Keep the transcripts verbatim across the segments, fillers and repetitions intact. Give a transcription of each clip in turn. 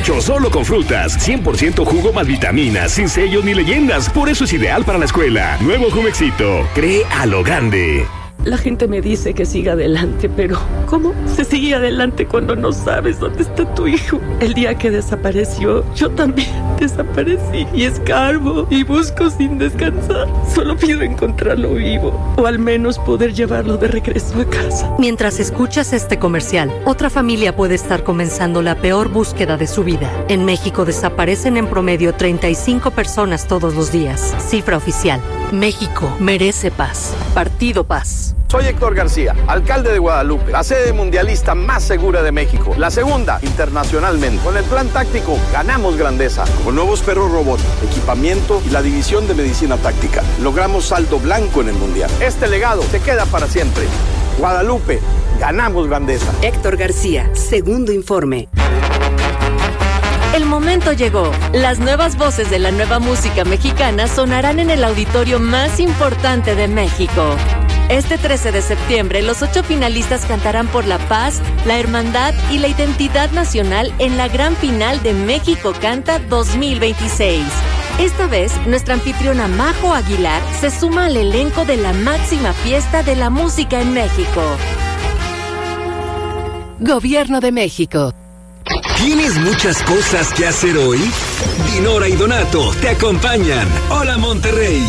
Hecho solo con frutas, cien por ciento jugo más vitaminas, sin sellos ni leyendas. Por eso es ideal para la escuela. Nuevo Jumexito. Cree a lo grande. La gente me dice que siga adelante, pero ¿cómo se sigue adelante cuando no sabes dónde está tu hijo? El día que desapareció, yo también desaparecí y escarbo y busco sin descansar. Solo pido encontrarlo vivo o al menos poder llevarlo de regreso a casa. Mientras escuchas este comercial, otra familia puede estar comenzando la peor búsqueda de su vida. En México desaparecen en promedio treinta y cinco personas todos los días. Cifra oficial. México merece paz. Partido Paz. Soy Héctor García, alcalde de Guadalupe, la sede mundialista más segura de México, la segunda internacionalmente. Con el plan táctico ganamos grandeza, con nuevos perros robot, equipamiento y la división de medicina táctica. Logramos saldo blanco en el mundial. Este legado se queda para siempre. Guadalupe, ganamos grandeza. Héctor García, segundo informe. El momento llegó. Las nuevas voces de la nueva música mexicana sonarán en el auditorio más importante de México. Este trece de septiembre, los ocho finalistas cantarán por la paz, la hermandad y la identidad nacional en la gran final de México Canta dos mil veintiséis. Esta vez, nuestra anfitriona Majo Aguilar se suma al elenco de la máxima fiesta de la música en México. Gobierno de México. ¿Tienes muchas cosas que hacer hoy? Dinora y Donato te acompañan. Hola, Monterrey.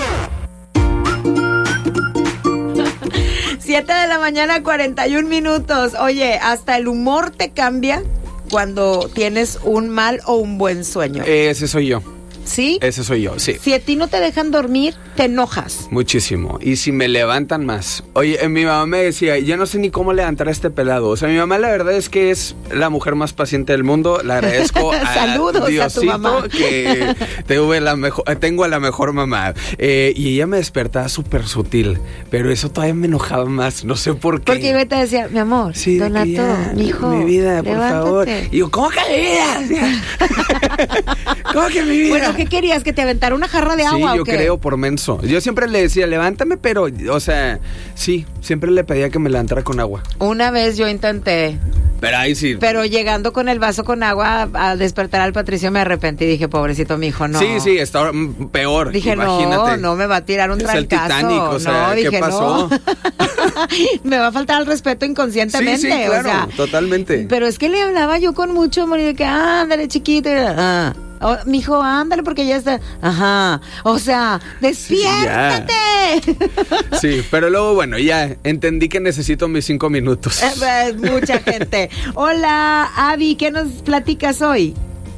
siete de la mañana, cuarenta y un minutos. Oye, hasta el humor te cambia cuando tienes un mal o un buen sueño. Ese soy yo. ¿Sí? Ese soy yo, sí. Si a ti no te dejan dormir, te enojas. Muchísimo. Y si me levantan más. Oye, mi mamá me decía, yo no sé ni cómo levantar a este pelado. O sea, mi mamá la verdad es que es la mujer más paciente del mundo. Le agradezco a Saludos Diosito a tu mamá. que tuve la mejor, tengo a la mejor mamá. Eh, y ella me despertaba súper sutil. Pero eso todavía me enojaba más. No sé por qué. Porque yo te decía, mi amor, sí, Donato, ya, mi hijo, mi vida, por levántate. favor. Y yo, ¿cómo que mi vida? ¿Cómo que mi vida? Bueno, ¿qué querías? ¿Que te aventara una jarra de agua sí, o yo qué? creo por menso. Yo siempre le decía, levántame, pero, o sea, sí, siempre le pedía que me levantara con agua. Una vez yo intenté. Pero ahí sí. Pero llegando con el vaso con agua a despertar al Patricio me arrepentí y dije, pobrecito mi hijo, no. Sí, sí, está peor. Dije, imagínate. no, no me va a tirar un es trancazo. el Titanic, o sea, no, ¿qué dije, pasó? No. Me va a faltar el respeto inconscientemente. Sí, sí, claro, o sea, totalmente. Pero es que le hablaba yo con mucho amor y de que, ándale, chiquito. Ah. Oh, mi hijo, ándale, porque ya está. Ajá. O sea, despiértate. Sí, sí, pero luego, bueno, ya entendí que necesito mis cinco minutos. Eh, pues, mucha gente. Hola, Abby, ¿qué nos platicas hoy?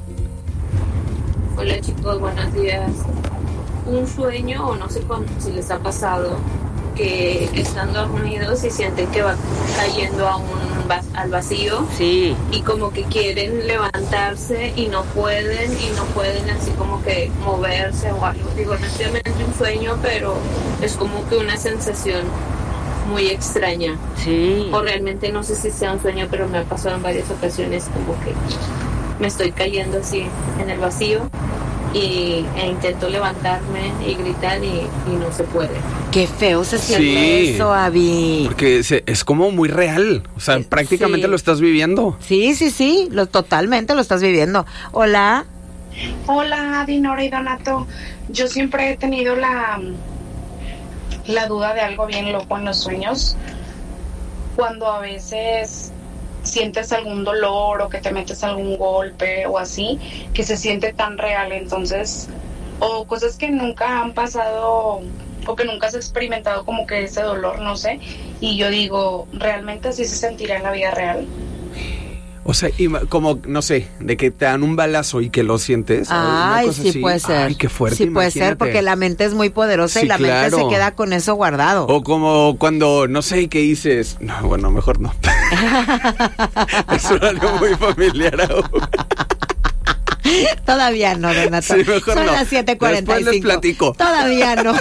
Hola chicos, buenos días. Un sueño, o no sé cuándo, si les ha pasado, que están dormidos y sienten que va cayendo a un al vacío. Sí. Y como que quieren levantarse y no pueden, y no pueden así como que moverse o algo. Digo, no es realmente un sueño, pero es como que una sensación muy extraña. Sí. O realmente no sé si sea un sueño, pero me ha pasado en varias ocasiones como que me estoy cayendo así en el vacío y e intento levantarme y gritar y, y no se puede. Qué feo se siente Sí, eso, Abby. Porque se, es como muy real. O sea, prácticamente sí. lo estás viviendo. Sí, sí, sí, lo, totalmente lo estás viviendo. Hola. Hola, Dinora y Donato. Yo siempre he tenido la, la duda de algo bien loco en los sueños. Cuando a veces sientes algún dolor o que te metes algún golpe o así, que se siente tan real, entonces, o cosas que nunca han pasado o que nunca has experimentado como que ese dolor, no sé, y yo digo, ¿realmente así se sentirá en la vida real? O sea, y como, no sé, de que te dan un balazo y que lo sientes. Ay, sí así. puede ser. Ay, qué fuerte, sí puede imagínate. ser, porque la mente es muy poderosa Sí, y la claro. mente se queda con eso guardado. O como cuando, no sé, ¿qué dices? No, bueno, mejor no. Es algo muy familiar aún. Todavía no, Donato. Sí, mejor Son no. las siete cuarenta y cinco. Después les platico. Todavía no.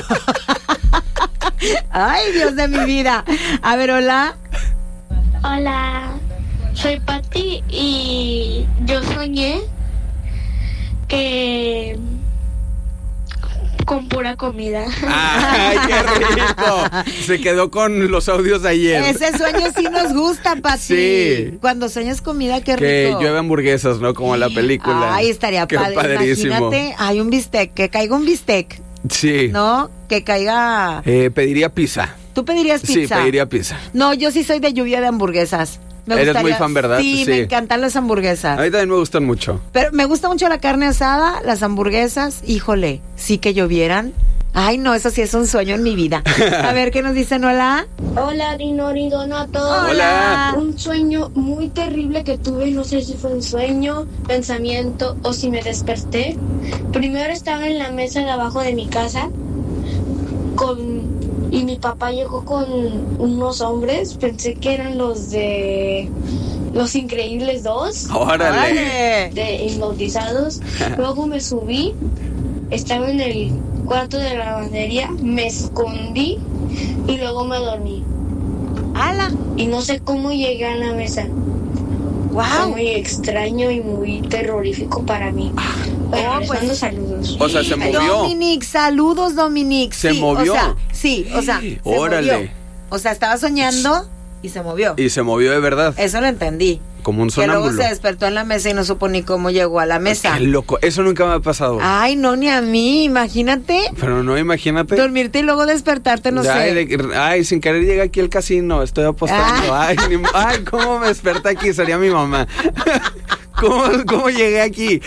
Ay, Dios de mi vida. A ver, hola. Hola, soy Pati y yo soñé que con pura comida. ¡Ay, qué rico! Se quedó con los audios de ayer. Ese sueño sí nos gusta, Pati. Sí. Cuando sueñas comida, qué Que rico. llueve hamburguesas, ¿no? Como la película. Ay, estaría Qué padre. padrísimo. Imagínate, hay un bistec, que caiga un bistec, Sí. ¿no? Que caiga... Eh, pediría pizza. ¿Tú pedirías Sí, pizza? pediría pizza. No, yo sí soy de lluvia de hamburguesas. Me Eres gustaría- muy fan, ¿verdad? Sí, Sí. me encantan las hamburguesas. A mí también me gustan mucho. Pero me gusta mucho la carne asada, las hamburguesas. Híjole, sí que llovieran. Ay, no, eso sí es un sueño en mi vida. A ver, ¿qué nos dicen? Hola. Hola, Dinori Donato. Hola. Un sueño muy terrible que tuve, no sé si fue un sueño, pensamiento o si me desperté. Primero estaba en la mesa de abajo de mi casa con y mi papá llegó con unos hombres, pensé que eran los de Los Increíbles dos. ¡Órale! De hipnotizados. Luego me subí, estaba en el cuarto de la lavandería, me escondí y luego me dormí. ¡Hala! Y no sé cómo llegué a la mesa. Fue ¡Wow! muy extraño y muy terrorífico para mí. Bueno, Oh, les pues. mando saludos. O sea, se movió. Dominic, saludos, Dominic. ¿Se Sí, movió? O sea, sí, o sea, se Órale. movió. O sea, estaba soñando y se movió. Y se movió de verdad. Eso lo entendí. Como un Que luego sonámbulo. se despertó en la mesa y no supo ni cómo llegó a la mesa. Qué loco. Eso nunca me ha pasado. Ay, no, ni a mí, imagínate. Pero no, imagínate. Dormirte y luego despertarte, no ay, sé. de- ay, sin querer llegué aquí al casino, estoy apostando. Ah. Ay, ni- ay, ¿cómo me desperté aquí? Sería mi mamá. ¿Cómo, cómo llegué aquí?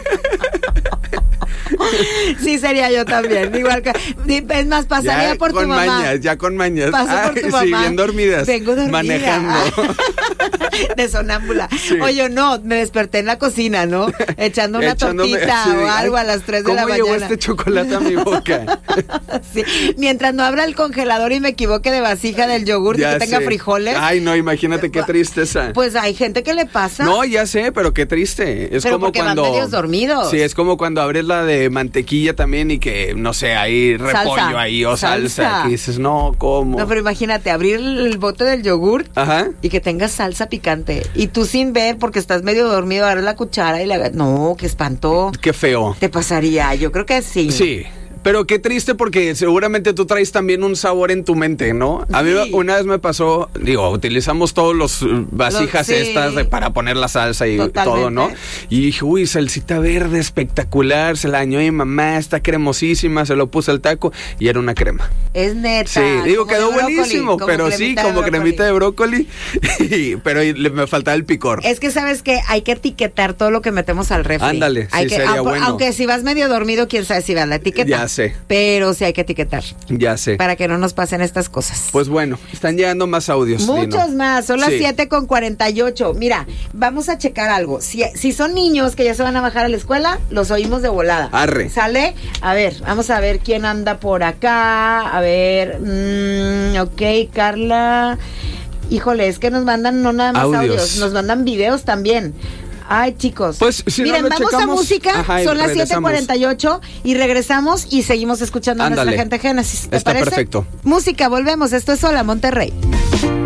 Sí, sería yo también. Igual que, es más, pasaría Ya por tu con mamá. mañas, ya con mañas. Paso por Ay, tu sí, mamá. bien dormidas. Vengo dormida. Manejando. De sonámbula. Sí. Oye, no, me desperté en la cocina, ¿no? Echando una Echándome- tortita sí, o algo ay, a las tres de la ¿Cómo mañana. llegó este chocolate a mi boca? Sí. Mientras no abra el congelador y me equivoque de vasija del yogur y Ya que tenga sé. frijoles. Ay, no, imagínate qué tristeza. Pues hay gente que le pasa. No, ya sé, pero qué triste. Es Pero como porque van cuando. medios dormidos. Sí, es como cuando abres la de mantequilla también y que, no sé, hay repollo Salsa. ahí o salsa. Salsa. Que dices, no, ¿cómo? No, pero imagínate, abrir el bote del yogur Ajá. y que tenga salsa picante. Y tú sin ver, porque estás medio dormido, agarras la cuchara y la... No, qué espanto. Qué feo. ¿Te pasaría? Yo creo que sí. Sí. Pero qué triste porque seguramente tú traes también un sabor en tu mente, ¿no? A mí Sí. una vez me pasó, digo, utilizamos todos los uh, vasijas Los- sí. estas de, para poner la salsa y Totalmente. todo, ¿no? Y dije, uy, salsita verde espectacular, se la dañó a mi mamá, está cremosísima, se lo puse al taco y era una crema. Es neta. Sí, digo, como quedó de brócoli, buenísimo, como pero sí, cremita de como brócoli. cremita de brócoli, y- pero y le- me faltaba el picor. Es que sabes que hay que etiquetar todo lo que metemos al refri. Ándale, Hay sí, que, sería aunque, bueno. aunque si vas medio dormido, quién sabe si veas la etiqueta. Ya sé. Pero sí hay que etiquetar Ya sé. para que no nos pasen estas cosas. Pues bueno, están llegando más audios. Muchos Dino. más, son las Sí. siete con cuarenta y ocho. Mira, vamos a checar algo. Si, si son niños que ya se van a bajar a la escuela, los oímos de volada. Arre. ¿Sale? A ver, vamos a ver quién anda por acá. A ver, mm, ok, Carla. Híjole, es que nos mandan no nada más Audios. audios, nos mandan videos también. Ay, chicos. Pues, si no Miren, lo vamos a checamos, música. ajá, y son las siete regresamos. cuarenta y ocho y regresamos y seguimos escuchando a Ándale. nuestra gente Génesis. ¿Te Está parece? perfecto. Música, volvemos. Esto es Hola Monterrey.